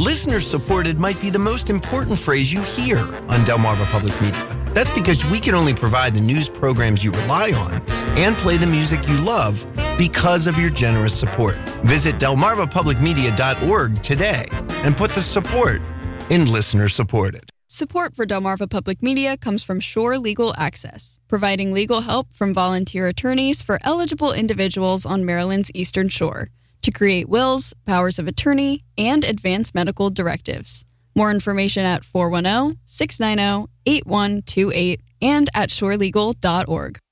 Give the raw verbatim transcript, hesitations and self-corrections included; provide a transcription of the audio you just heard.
Listener-supported might be the most important phrase you hear on Delmarva Public Media. That's because we can only provide the news programs you rely on and play the music you love because of your generous support. Visit delmarva public media dot org today and put the support in listener-supported. Support for Delmarva Public Media comes from Shore Legal Access, providing legal help from volunteer attorneys for eligible individuals on Maryland's Eastern Shore to create wills, powers of attorney, and advance medical directives. More information at four one zero, six nine zero, eight one two eight and at shore legal dot org.